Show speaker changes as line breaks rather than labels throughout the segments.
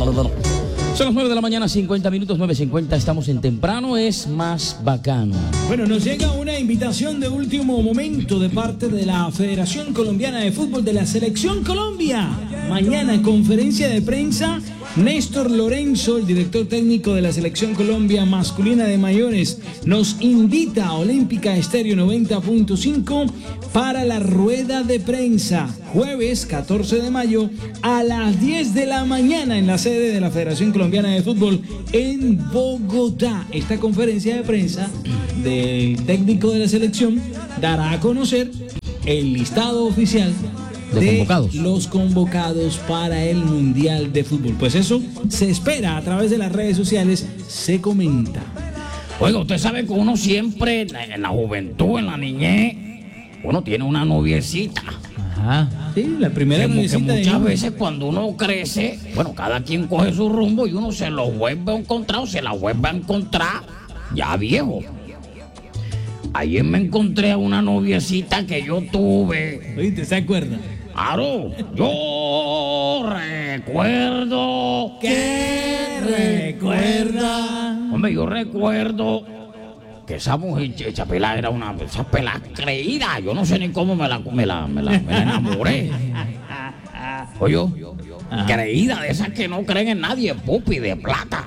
Son las 9 de la mañana, 50 minutos, 9:50. Estamos en Temprano es más bacano.
Bueno, nos llega una invitación de último momento de parte de la Federación Colombiana de Fútbol de la Selección Colombia. Mañana, conferencia de prensa. Néstor Lorenzo, el director técnico de la Selección Colombia masculina de mayores, nos invita a Olímpica Estéreo 90.5 para la rueda de prensa. Jueves 14 de mayo a las 10 de la mañana en la sede de la Federación Colombiana de Fútbol en Bogotá. Esta conferencia de prensa del técnico de la selección dará a conocer el listado oficial de los convocados para el Mundial de Fútbol. Pues eso se espera a través de las redes sociales, se comenta.
Oiga, usted sabe que uno siempre, en la juventud, en la niñez, uno tiene una noviecita.
Ajá. Sí, la primera noviecita.
Muchas veces cuando uno crece, bueno, cada quien coge su rumbo y uno se lo vuelve a encontrar o se la vuelve a encontrar ya viejo. Ayer me encontré a una noviecita que yo tuve.
¿Oíste? ¿Se acuerda?
Claro, yo recuerdo.
¿Qué recuerda?
Hombre, yo recuerdo que esa mujer, esa pelada era esa pelada creída. Yo no sé ni cómo me la enamoré. Oye, creída, de esas que no creen en nadie, pupi, de plata.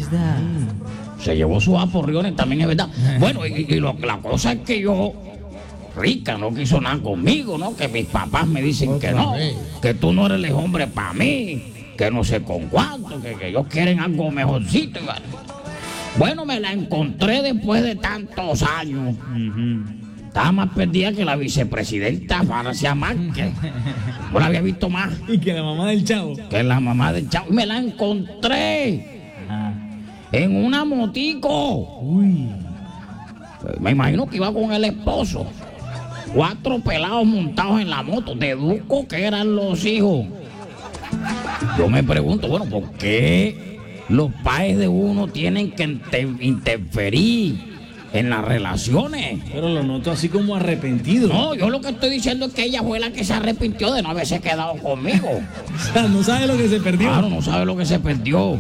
Se llevó sus aporriones, también es verdad. Bueno, la cosa es que yo, rica, no quiso nada conmigo, ¿no? Que mis papás me dicen que no, que tú no eres el hombre para mí, que no sé con cuánto, que ellos quieren algo mejorcito. Bueno, me la encontré después de tantos años. Estaba más perdida que la vicepresidenta Francia Márquez. No la había visto más.
Y que la mamá del Chavo.
Que la mamá del Chavo. Y me la encontré en una motico.
Uy.
Me imagino que iba con el esposo. 4 pelados montados en la moto. Deduzco que eran los hijos. Yo me pregunto, bueno, ¿por qué los padres de uno tienen que interferir en las relaciones?
Pero lo noto así como arrepentido.
No, yo lo que estoy diciendo es que ella fue la que se arrepintió de no haberse quedado conmigo.
O sea, no sabe lo que se perdió.
Claro, no sabe lo que se perdió.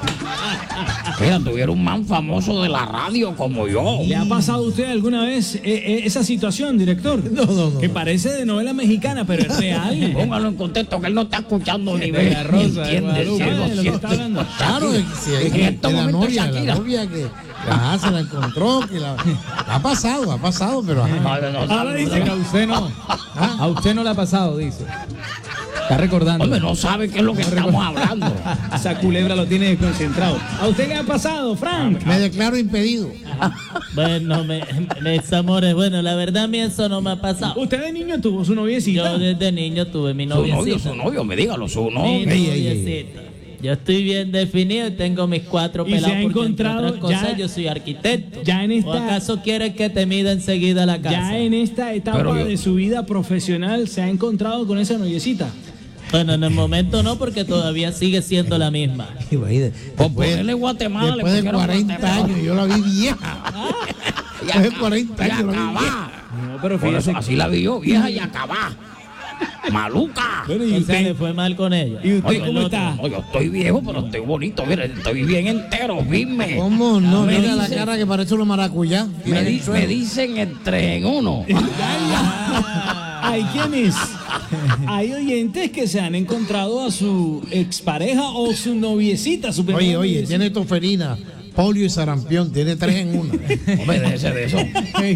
Mira, tuviera un man famoso de la radio como yo.
¿Le ha pasado a usted alguna vez esa situación, director?
No.
Que parece de novela mexicana, pero es real.
Póngalo en contexto, que él no está escuchando ni ve.
¿Entiende?
Lo que
está hablando.
Claro, la novia que se la encontró, que ha pasado, pero
Ahora dice que a usted no. A usted no le ha pasado, dice. Está recordando.
Hombre, no sabe qué es lo que estamos hablando.
Esa culebra lo tiene desconcentrado. ¿A usted le ha pasado, Frank?
Me declaro impedido.
Bueno, mis amores, bueno, la verdad a mí eso no me ha pasado.
¿Usted de niño tuvo su noviecita?
Yo desde niño tuve mi noviecita.
Su novio, me dígalo, su novio.
Mi noviecita. Yo estoy bien definido y tengo mis 4
¿Y se
pelados
ha
porque
encontrado
entre otras cosas
ya-
yo soy arquitecto.
ya en esta-
¿O acaso quieres que te mida enseguida la casa?
Ya en esta etapa de su vida profesional se ha encontrado con esa noviecita.
Bueno, en el momento no, porque todavía sigue siendo la misma.
Por ponerle Guatemala.
Después de 40 años, yo la vi vieja. Después de 40 años, yo la vi vieja.
No, pero
Por
fíjese.
eso, así la vi yo, vieja y acabá. Maluca.
Bueno, ¿y
O sea,
usted?
le fue mal con ella.
¿Y usted
Oye,
cómo está?
No, yo estoy viejo, pero estoy bonito. Mira, estoy bien entero, firme.
¿Cómo no?
Me
Mira la
dice-
cara que parece una maracuyá.
Me dicen el 3 en 1.
Hay quienes, hay oyentes que se han encontrado a su expareja o su noviecita, su primera
Oye,
noviecita.
tiene toferina, polio y sarampión, tiene 3 en 1.
Hombre, déjese de eso.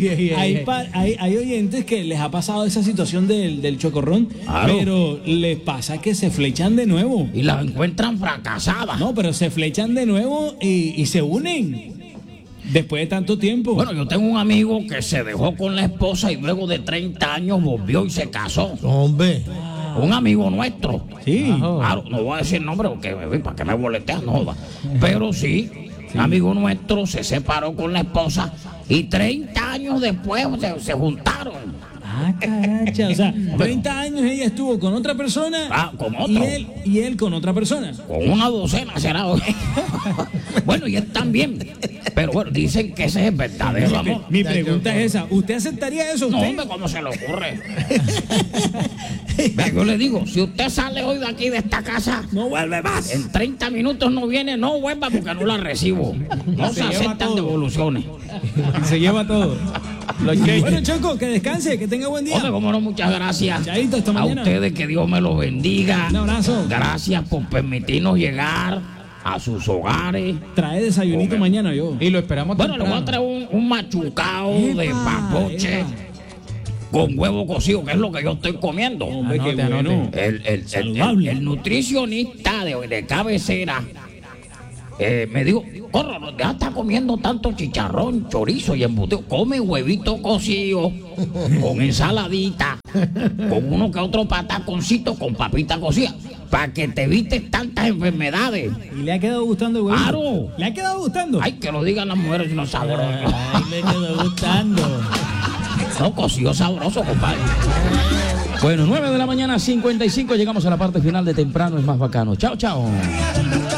Hay oyentes que les ha pasado esa situación del chocorrón,
Claro.
pero les pasa que se flechan de nuevo.
Y las encuentran fracasadas.
No, pero se flechan de nuevo y se unen después de tanto tiempo.
Bueno, yo tengo un amigo que se dejó con la esposa y luego de 30 años volvió y se casó.
Hombre,
Un amigo nuestro.
Sí.
Claro, no voy a decir nombre porque para que me boletean, no joda. Pero sí, un amigo nuestro se separó con la esposa y 30 años después se juntaron.
Ah, caracha, o sea, 30 años ella estuvo con otra persona.
Ah, con otro.
Y él con otra persona.
Con una docena será hoy. Bueno, y él también. Pero bueno, dicen que ese es el verdadero amor.
Mi pregunta es esa, ¿usted aceptaría eso?
No,
¿Usted?
hombre, ¿cómo se le ocurre? Vea, yo le digo, si usted sale hoy de aquí de esta casa,
No vuelve más.
en 30 minutos no viene, no vuelva porque no la recibo. No se aceptan devoluciones.
Se lleva todo. Bueno, Choco, que descanse, que tenga buen día.
Hombre, cómo no, muchas gracias.
Chaito, hasta
A
mañana.
ustedes, que Dios me los bendiga.
Un abrazo.
Gracias por permitirnos llegar a sus hogares.
Trae desayunito mañana yo.
Y lo esperamos
Bueno, le voy a
temprano.
traer un machucado de
Epa,
papoche con huevo cocido, que es lo que yo estoy comiendo.
Hombre, qué
Anote, anote.
bueno. Saludable.
El nutricionista de cabecera me dijo, Corro, ya está comiendo tanto chicharrón, chorizo y embutido. Come huevito cocido con ensaladita, con uno que otro pataconcito con papita cocida, para que te evites tantas enfermedades.
¿Y le ha quedado gustando el huevito?
Claro.
¿Le ha quedado gustando?
Ay, que lo digan las mujeres, no sabroso.
Ay, le quedó gustando.
No, cocido sabroso, compadre.
Bueno, 9 de la mañana, 55. Llegamos a la parte final de Temprano es Más Bacano. Chao, chao.